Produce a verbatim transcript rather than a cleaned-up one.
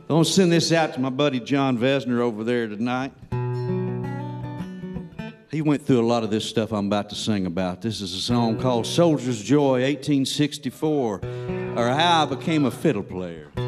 I'm going to send this out to my buddy John Vesner over there tonight. He went through a lot of this stuff I'm about to sing about. This is a song called Soldier's Joy, eighteen sixty-four, or How I Became a Fiddle Player.